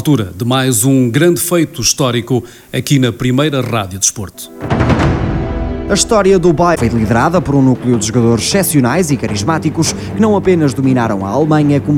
altura de mais um grande feito histórico aqui na primeira Rádio Desporto. A história do Bayern foi liderada por um núcleo de jogadores excepcionais e carismáticos que não apenas dominaram a Alemanha, como